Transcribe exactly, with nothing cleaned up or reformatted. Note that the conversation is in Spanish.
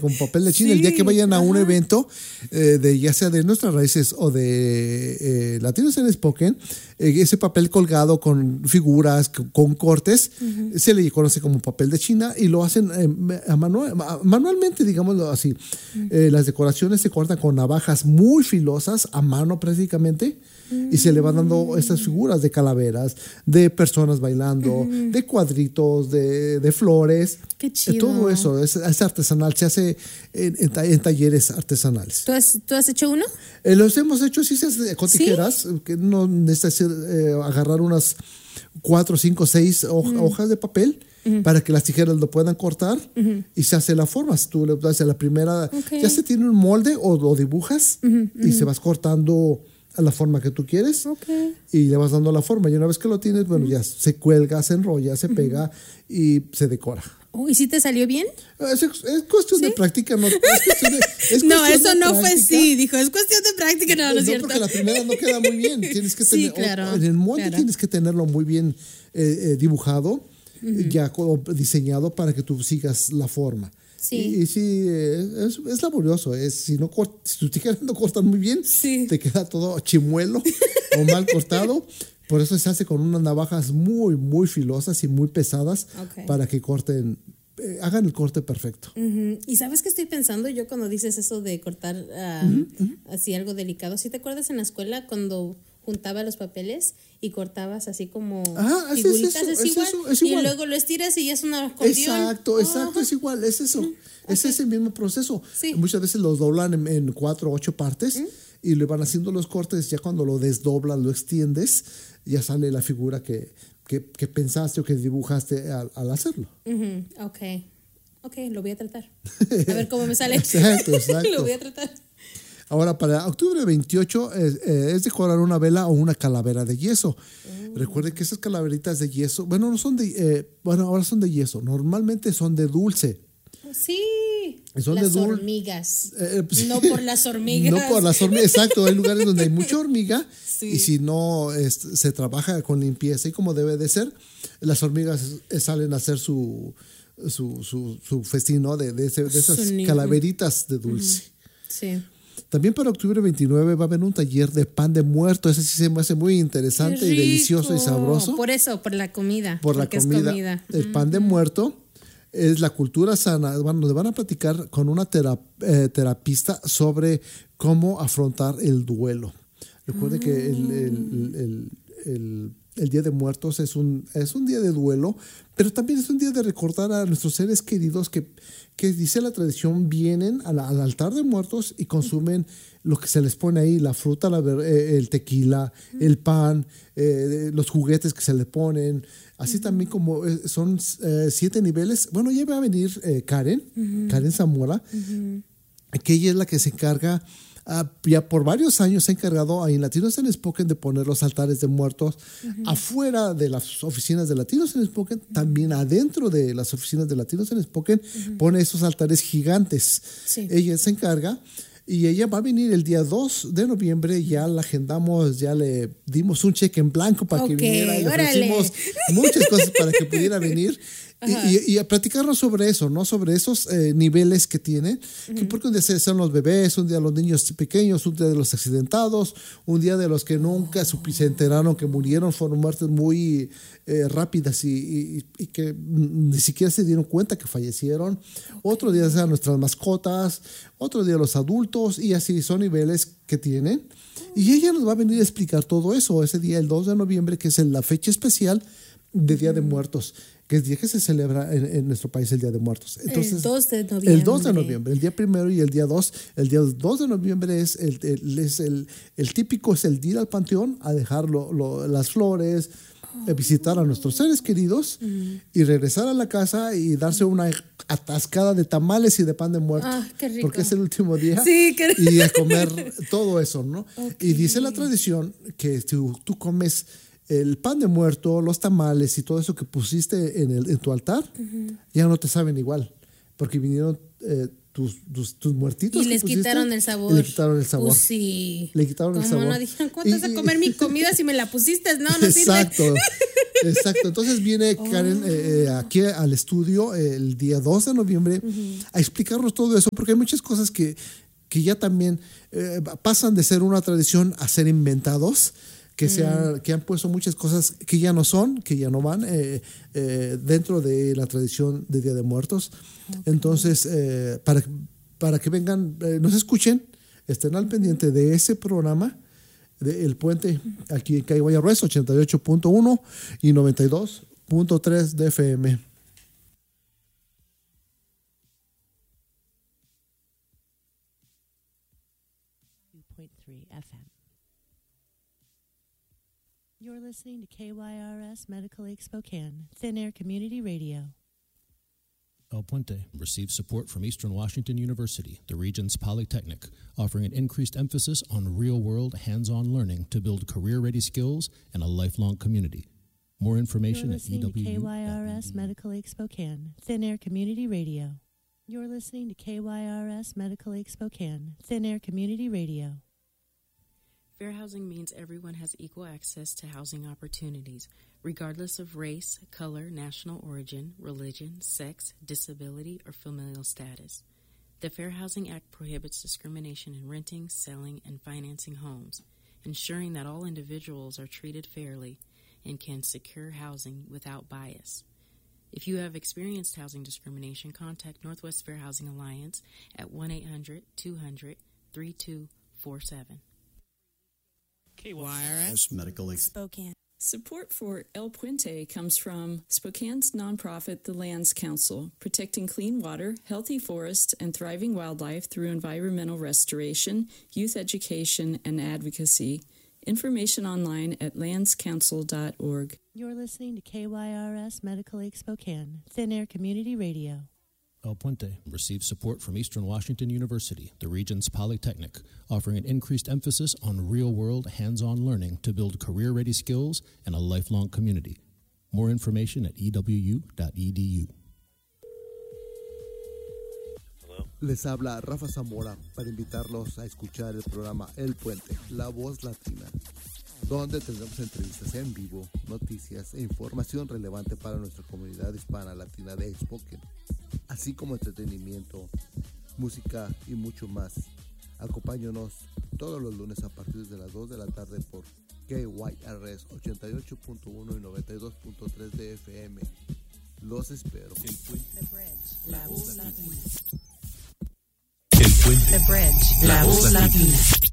como papel de China. Sí, el día que vayan a ajá. un evento, eh, de ya sea de nuestras raíces o de eh, Latinos Unspoken, eh, ese papel colgado con figuras, con, con cortes, uh-huh. se le conoce como papel de China y lo hacen eh, a manual, a, manualmente, digámoslo así. Uh-huh. Eh, las decoraciones se cortan con navajas muy filosas, a mano prácticamente, uh-huh. y se le van dando estas figuras de calaveras, de personas bailando, uh-huh. de cuadritos, de, de flores. Qué chido. Todo eso es, es artesanal, se hace en, en, en talleres artesanales. ¿Tú has, ¿tú has hecho uno? Eh, los hemos hecho, sí, se hace con tijeras, ¿Sí? Que no necesitas eh, agarrar unas cuatro, cinco, seis hoj- uh-huh. hojas de papel uh-huh. para que las tijeras lo puedan cortar uh-huh. y se hace la forma. Si tú le das a la primera, okay. ya se tiene un molde o lo dibujas uh-huh. y uh-huh. se vas cortando a la forma que tú quieres okay. y le vas dando la forma. Y una vez que lo tienes, bueno, uh-huh. ya se cuelga, se enrolla, se uh-huh. pega y se decora. Oh, ¿y si te salió bien? Es, es cuestión ¿Sí? de práctica, no. Es cuestión de, es no, eso no práctica. Fue sí, dijo, es cuestión de práctica, no, no, no es cierto. Porque la primera no queda muy bien. Tienes que sí, tener, claro, o, en el molde claro. tienes que tenerlo muy bien eh, eh, dibujado, uh-huh. ya diseñado para que tú sigas la forma. Sí. Y, y sí, eh, es, es laborioso. Es, si, no, si tus tijeras no cortan muy bien, sí. te queda todo chimuelo o mal cortado. Por eso se hace con unas navajas muy, muy filosas y muy pesadas okay. para que corten, eh, hagan el corte perfecto. Uh-huh. ¿Y sabes qué estoy pensando yo cuando dices eso de cortar uh, uh-huh. Uh-huh. así algo delicado? ¿Sí te acuerdas en la escuela cuando juntaba los papeles y cortabas así como ah, figuritas? Es, eso, es, es, igual, eso, es igual. Y luego lo estiras y ya es una acordeón. Exacto, exacto, uh-huh. es igual, es eso. Uh-huh. Es okay. ese mismo proceso. Sí. Muchas veces los doblan en, en cuatro o ocho partes uh-huh. y le van haciendo los cortes. Ya cuando lo desdoblas, lo extiendes, ya sale la figura que, que, que pensaste o que dibujaste al, al hacerlo. Uh-huh. Ok, ok, lo voy a tratar. A ver cómo me sale. Exacto, exacto. Lo voy a tratar. Ahora, para octubre veintiocho eh, eh, es decorar una vela o una calavera de yeso. Mm. Recuerden que esas calaveritas de yeso, bueno, no son de, eh, bueno, ahora son de yeso. Normalmente son de dulce. Sí, son las de dul- hormigas. Eh, pues, no por las hormigas. No por las hormigas, exacto. Hay lugares donde hay mucha hormiga sí. y si no es, se trabaja con limpieza y como debe de ser, las hormigas salen a hacer su, su, su, su festín, ¿no? De, de, ese, de esas Sonido. calaveritas de dulce. Uh-huh. Sí. También para octubre veintinueve va a haber un taller de pan de muerto. Ese sí se me hace muy interesante y delicioso y sabroso. Por eso, por la comida. Por la comida. comida. El mm-hmm. pan de muerto es la cultura sana. Bueno, nos van a platicar con una terap- eh, terapista sobre cómo afrontar el duelo. Recuerde mm. que el, el, el, el, el Día de Muertos es un, es un día de duelo, pero también es un día de recordar a nuestros seres queridos que, que dice la tradición, vienen al, al altar de muertos y consumen lo que se les pone ahí, la fruta, la, el tequila, el pan, eh, los juguetes que se le ponen. Así uh-huh. también como eh, son eh, siete niveles. Bueno, ya va a venir eh, Karen, uh-huh. Karen Zamora, uh-huh. que ella es la que se encarga. Uh, ya por varios años se ha encargado ahí en Latinos Unspoken de poner los altares de muertos uh-huh. afuera de las oficinas de Latinos Unspoken, uh-huh. también adentro de las oficinas de Latinos Unspoken, uh-huh. pone esos altares gigantes. Sí. Ella se encarga y ella va a venir el día dos de noviembre, ya la agendamos, ya le dimos un cheque en blanco para okay, que viniera y le ofrecimos muchas cosas para que pudiera venir. Y, y, y a platicarnos sobre eso, ¿no? Sobre esos eh, niveles que tienen. Uh-huh. Que porque un día son los bebés, un día los niños pequeños, un día de los accidentados, un día de los que nunca oh. se enteraron que murieron, fueron muertes muy eh, rápidas y, y, y que ni siquiera se dieron cuenta que fallecieron. Okay. Otro día sean nuestras mascotas, otro día los adultos, y así son niveles que tienen. Y ella nos va a venir a explicar todo eso ese día, el dos de noviembre, que es la fecha especial de Día de Muertos, que es el día que se celebra en, en nuestro país el Día de Muertos. Entonces, el dos de noviembre. El dos de noviembre, el día primero y el día dos. El día dos de noviembre es el, el, es el, el típico, es el ir al panteón a dejar lo, lo, las flores, oh. visitar a nuestros seres queridos mm. y regresar a la casa y darse una atascada de tamales y de pan de muerto. Ah, qué rico. Porque es el último día. Sí, qué rico. Y a comer todo eso, ¿no? Okay. Y dice la tradición que si tú, tú comes el pan de muerto, los tamales y todo eso que pusiste en, el, en tu altar, uh-huh. ya no te saben igual, porque vinieron eh, tus, tus, tus muertitos. Y les pusiste, quitaron el sabor. Y le quitaron el sabor. Pues sí. Le quitaron el sabor. No dijeron, ¿cuánto vas a comer mi comida si me la pusiste? No, no Exacto. sirve. Exacto, entonces viene Karen eh, aquí al estudio el día dos de noviembre uh-huh. a explicarnos todo eso, porque hay muchas cosas que, que ya también eh, pasan de ser una tradición a ser inventados. Que, se ha, que han puesto muchas cosas que ya no son, que ya no van eh, eh, dentro de la tradición de Día de Muertos. Okay. Entonces, eh, para, para que vengan, eh, nos escuchen, estén al pendiente de ese programa de El Puente, aquí en Calle Guayarres, ochenta y ocho punto uno y noventa y dos punto tres de F M. two point three F M. You're listening to K Y R S Medical Lake Spokane, Thin Air Community Radio. El Puente receives support from Eastern Washington University, the region's polytechnic, offering an increased emphasis on real-world, hands-on learning to build career-ready skills and a lifelong community. More information You're at listening E W U. to K Y R S Medical Lake Spokane, Thin Air Community Radio. You're listening to K Y R S Medical Lake Spokane, Thin Air Community Radio. Fair housing means everyone has equal access to housing opportunities, regardless of race, color, national origin, religion, sex, disability, or familial status. The Fair Housing Act prohibits discrimination in renting, selling, and financing homes, ensuring that all individuals are treated fairly and can secure housing without bias. If you have experienced housing discrimination, contact Northwest Fair Housing Alliance at one eight hundred two hundred three two four seven. K Y R S Medical Lake Spokane. Support for El Puente comes from Spokane's nonprofit, the Lands Council, protecting clean water, healthy forests, and thriving wildlife through environmental restoration, youth education, and advocacy. Information online at lands council dot org. You're listening to K Y R S Medical Lake Spokane, Thin Air Community Radio. El Puente receives support from Eastern Washington University, the region's polytechnic, offering an increased emphasis on real-world, hands-on learning to build career-ready skills and a lifelong community. More information at E W U dot E D U. Les habla Rafa Zamora para invitarlos a escuchar el programa El Puente, La Voz Latina, donde tendremos entrevistas en vivo, noticias e información relevante para nuestra comunidad hispana latina de Spokane, así como entretenimiento, música y mucho más. Acompáñanos todos los lunes a partir de las dos de la tarde por K Y R S ochenta y ocho punto uno y noventa y dos punto tres de F M. Los espero. El Puente, La Voz Latina. El Puente, The Bridge, La Voz Latina.